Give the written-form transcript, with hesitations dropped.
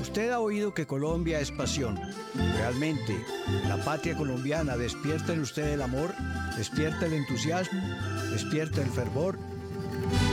Usted ha oído que Colombia es pasión. ¿Realmente la patria colombiana despierta en usted el amor? ¿Despierta el entusiasmo? ¿Despierta el fervor?